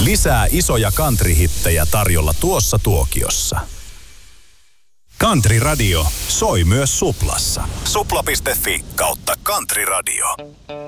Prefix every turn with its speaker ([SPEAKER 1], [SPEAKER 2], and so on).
[SPEAKER 1] Lisää isoja country-hittejä tarjolla tuossa tuokiossa. Country Radio soi myös Suplassa. Supla.fi/countryradio.